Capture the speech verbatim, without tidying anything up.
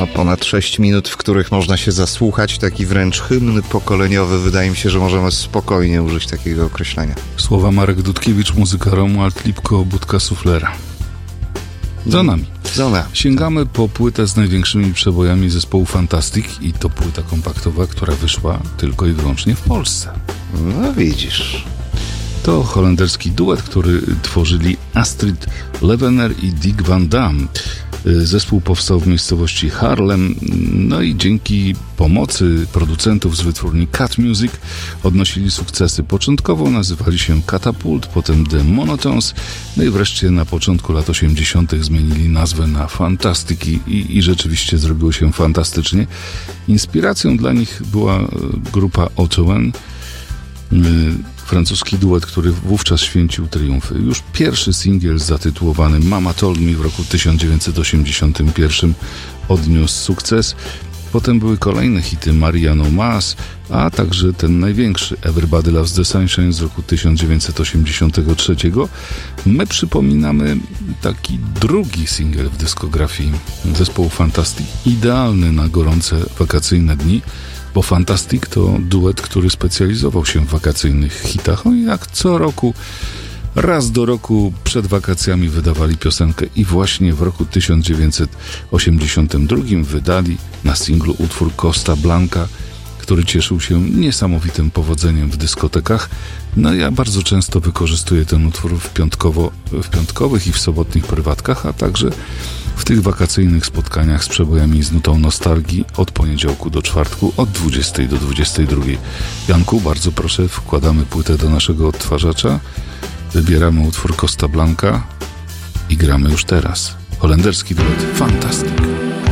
No, ponad sześć minut, w których można się zasłuchać, taki wręcz hymn pokoleniowy. Wydaje mi się, że możemy spokojnie użyć takiego określenia. Słowa Marek Dudkiewicz, muzyka Romuald Lipko, Budka Suflera. Za nami. Za nami. Sięgamy po płytę z największymi przebojami zespołu Fantastic i to płyta kompaktowa, która wyszła tylko i wyłącznie w Polsce. No widzisz. To holenderski duet, który tworzyli Astrid Levener i Dick Van Dam. Zespół powstał w miejscowości Haarlem, no i dzięki pomocy producentów z wytwórni Cat Music odnosili sukcesy. Początkowo nazywali się Catapult, potem The Monotones, no i wreszcie na początku lat osiemdziesiątych zmienili nazwę na Fantastic i, i, i rzeczywiście zrobiło się fantastycznie. Inspiracją dla nich była grupa Otoen, francuski duet, który wówczas święcił triumfy. Już pierwszy singiel zatytułowany Mama Told Me w roku tysiąc dziewięćset osiemdziesiątym pierwszym odniósł sukces. Potem były kolejne hity Maria No Mas, a także ten największy Everybody Loves the Sunshine z roku tysiąc dziewięćset osiemdziesiątego trzeciego. My przypominamy taki drugi singiel w dyskografii zespołu Fantastic, idealny na gorące wakacyjne dni, bo Fantastic to duet, który specjalizował się w wakacyjnych hitach. Oni jak co roku, raz do roku przed wakacjami wydawali piosenkę i właśnie w roku tysiąc dziewięćset osiemdziesiątym drugim wydali na singlu utwór Costa Blanca, który cieszył się niesamowitym powodzeniem w dyskotekach. No ja bardzo często wykorzystuję ten utwór w, piątkowo, w piątkowych i w sobotnich prywatkach, a także w tych wakacyjnych spotkaniach z przebojami z nutą nostalgii od poniedziałku do czwartku od dwudziestej do dwudziestej drugiej. Janku, bardzo proszę, wkładamy płytę do naszego odtwarzacza, wybieramy utwór Costa Blanca i gramy już teraz. Holenderski duet Fantastic.